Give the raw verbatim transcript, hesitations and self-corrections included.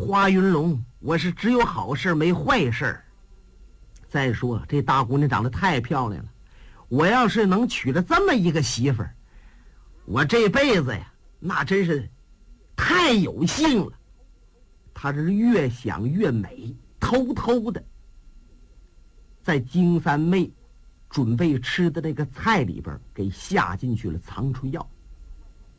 花云龙，我是只有好事没坏事。再说这大姑娘长得太漂亮了，我要是能娶了这么一个媳妇儿，我这辈子呀，那真是太有幸了。他是越想越美，偷偷的在金三妹准备吃的那个菜里边给下进去了藏春药。